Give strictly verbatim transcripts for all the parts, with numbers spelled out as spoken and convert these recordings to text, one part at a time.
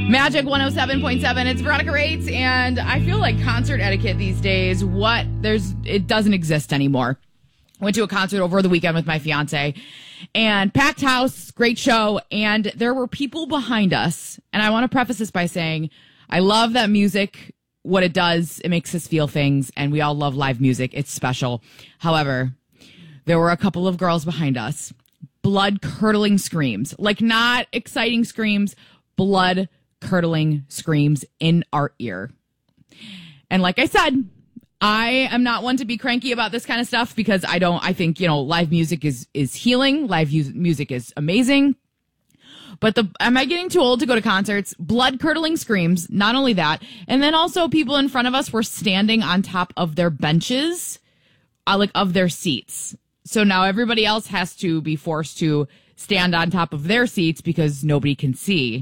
Magic one oh seven point seven. It's Veronica Rates, and I feel like concert etiquette these days, what there's it doesn't exist anymore. Went to a concert over the weekend with my fiance, and packed house, great show, and there were people behind us. And I want to preface this by saying I love that music, what it does, it makes us feel things, and we all love live music. It's special. However, there were a couple of girls behind us, blood-curdling screams, like not exciting screams, blood curdling screams in our ear. And like I said, I am not one to be cranky about this kind of stuff because I don't, I think, you know, live music is, is healing. Live u- music is amazing. But the, am I getting too old to go to concerts? Blood curdling screams. Not only that. And then also people in front of us were standing on top of their benches, uh, like of their seats. So now everybody else has to be forced to stand on top of their seats because nobody can see.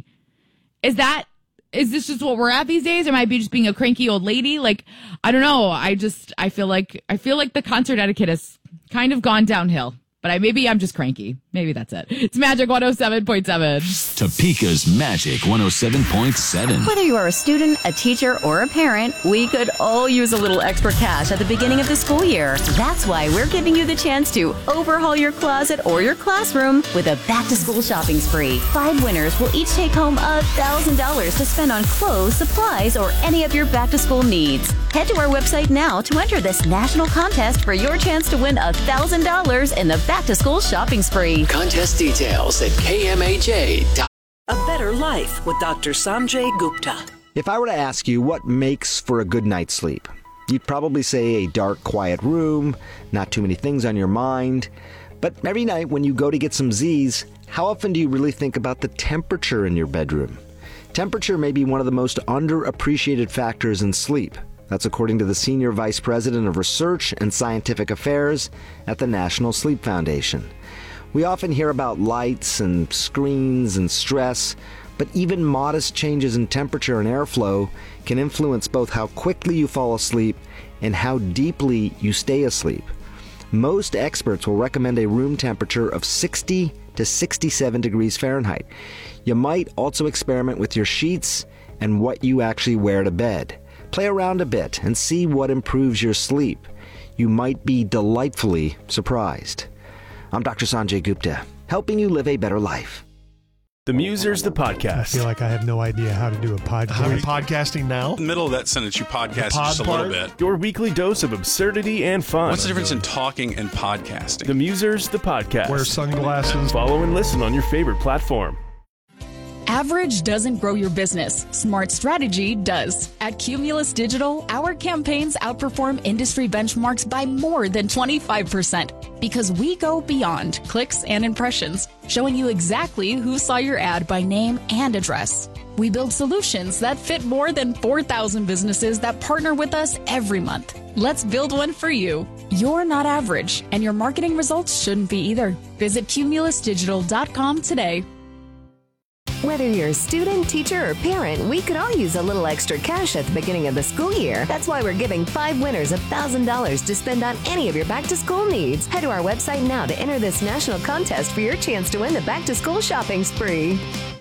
Is that, is this just what we're at these days? Am I be just being a cranky old lady? Like, I don't know. I just, I feel like, I feel like the concert etiquette has kind of gone downhill. But I, maybe I'm just cranky. Maybe that's it. It's Magic one oh seven point seven. Topeka's Magic one oh seven point seven. Whether you are a student, a teacher, or a parent, we could all use a little extra cash at the beginning of the school year. That's why we're giving you the chance to overhaul your closet or your classroom with a back-to-school shopping spree. Five winners will each take home one thousand dollars to spend on clothes, supplies, or any of your back-to-school needs. Head to our website now to enter this national contest for your chance to win one thousand dollars in the back-to-school shopping spree. Contest details at K M A J dot com. A Better Life with Doctor Sanjay Gupta. If I were to ask you what makes for a good night's sleep, you'd probably say a dark, quiet room, not too many things on your mind. But every night when you go to get some Z's, how often do you really think about the temperature in your bedroom? Temperature may be one of the most underappreciated factors in sleep. That's according to the Senior Vice President of Research and Scientific Affairs at the National Sleep Foundation. We often hear about lights and screens and stress, but even modest changes in temperature and airflow can influence both how quickly you fall asleep and how deeply you stay asleep. Most experts will recommend a room temperature of sixty to sixty-seven degrees Fahrenheit. You might also experiment with your sheets and what you actually wear to bed. Play around a bit and see what improves your sleep. You might be delightfully surprised. I'm Doctor Sanjay Gupta, helping you live a better life. The Musers, the podcast. I feel like I have no idea how to do a podcast. Are we podcasting now? In the middle of that sentence, you podcast just a little bit. Your weekly dose of absurdity and fun. What's the difference in talking and podcasting? The Musers, the podcast. Wear sunglasses. Follow and listen on your favorite platform. Average doesn't grow your business. Smart strategy does. At Cumulus Digital, our campaigns outperform industry benchmarks by more than twenty-five percent because we go beyond clicks and impressions, showing you exactly who saw your ad by name and address. We build solutions that fit more than four thousand businesses that partner with us every month. Let's build one for you. You're not average, and your marketing results shouldn't be either. Visit cumulus digital dot com today. Whether you're a student, teacher, or parent, we could all use a little extra cash at the beginning of the school year. That's why we're giving five winners one thousand dollars to spend on any of your back-to-school needs. Head to our website now to enter this national contest for your chance to win the back-to-school shopping spree.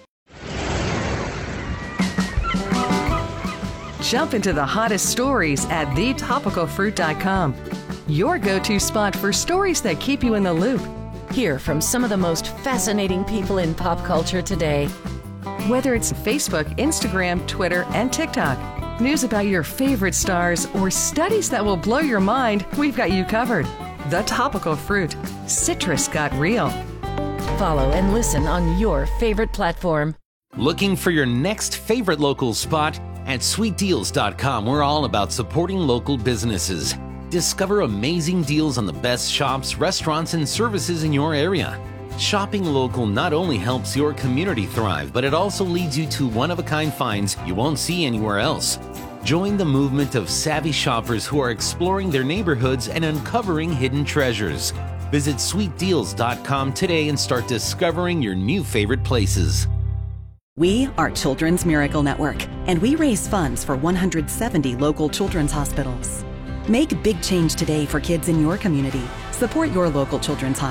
Jump into the hottest stories at the topical fruit dot com. Your go-to spot for stories that keep you in the loop. Hear from some of the most fascinating people in pop culture today. Whether it's Facebook, Instagram, Twitter, and TikTok, news about your favorite stars, or studies that will blow your mind, we've got you covered. The Topical Fruit. Citrus got real. Follow and listen on your favorite platform. Looking for your next favorite local spot? At sweet deals dot com, we're all about supporting local businesses. Discover amazing deals on the best shops, restaurants, and services in your area. Shopping local not only helps your community thrive, but it also leads you to one-of-a-kind finds you won't see anywhere else. Join the movement of savvy shoppers who are exploring their neighborhoods and uncovering hidden treasures. Visit sweet deals dot com today and start discovering your new favorite places. We are Children's Miracle Network, and we raise funds for one hundred seventy local children's hospitals. Make big change today for kids in your community. Support your local children's hospital.